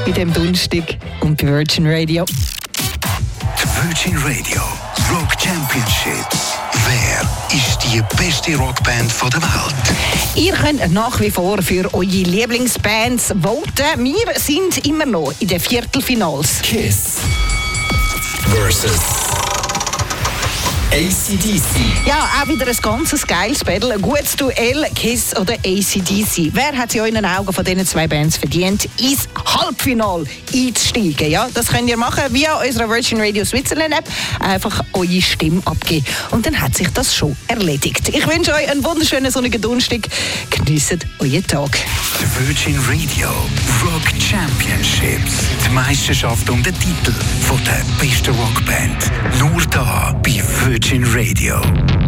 in dem Donnerstag und bei Virgin Radio. Die Virgin Radio Rock Championships. Wer ist die beste Rockband der Welt? Ihr könnt nach wie vor für eure Lieblingsbands voten. Wir sind immer noch in den Viertelfinals. Kiss versus AC/DC. Ja, auch wieder ein ganzes geiles Battle. Ein gutes Duell, Kiss oder AC/DC. Wer hat es in euren Augen von diesen zwei Bands verdient, ins Halbfinale einzusteigen? Ja, das könnt ihr machen via unserer Virgin Radio Switzerland App. Einfach eure Stimme abgeben. Und dann hat sich das schon erledigt. Ich wünsche euch einen wunderschönen sonnigen Donnerstag. Genießt euren Tag. Die Virgin Radio Rock Championships. Die Meisterschaft um den Titel von der besten Rockband. Nur da bei Virgin Radio.